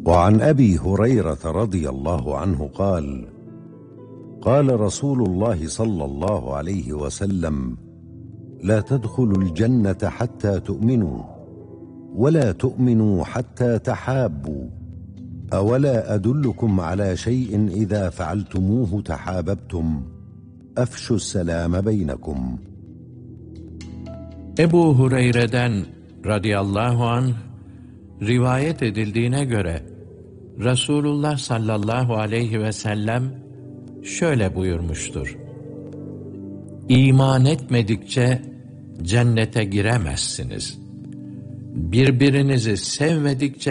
وعن أبي هريرة رضي الله عنه قال: قال رسول الله صلى الله عليه وسلم: لا تدخلوا الجنة حتى تؤمنوا، ولا تؤمنوا حتى تحابوا، أولا أدلكم على شيء إذا فعلتموه تحاببتم، أفشوا السلام بينكم. Ebu Hureyre'den radıyallahu anh rivayet edildiğine göre Resulullah sallallahu aleyhi ve sellem şöyle buyurmuştur: İman etmedikçe cennete giremezsiniz. Birbirinizi sevmedikçe